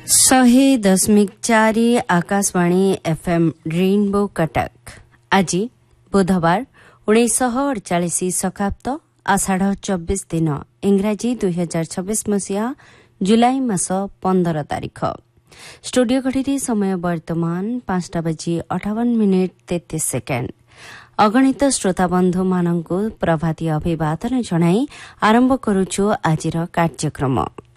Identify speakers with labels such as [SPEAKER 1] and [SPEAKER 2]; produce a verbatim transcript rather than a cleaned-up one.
[SPEAKER 1] शहे दशमिक चारि आकाशवाणी एफएम रेनबो कटक आज बुधवार उन्नीस अड़चाश शकाब्द आषाढ़ चौबीस दिन इंग्राजी दुई हजार छब्बीस मसीहा जुलाई मास पंदर तारीख स्टूडियो घड़ी समय वर्तमान पांचटा बजी अठावन मिनिट तैंतीस सेकेंड अगणित श्रोताबंधु मानंकु प्रभाती अभिवादन जणाई आरंभ करुछु आजिर कार्यक्रम।